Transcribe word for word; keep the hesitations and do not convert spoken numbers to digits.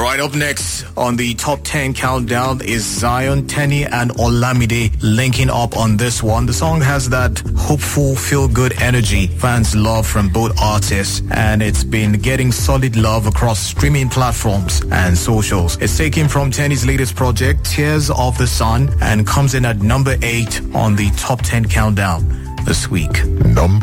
All right, up next on the top ten countdown is Zion, Tenny, and Olamide linking up on this one. The song has that hopeful, feel-good energy fans love from both artists, and it's been getting solid love across streaming platforms and socials. It's taken from Tenny's latest project, Tears of the Sun, and comes in at number eight on the top ten countdown this week. Number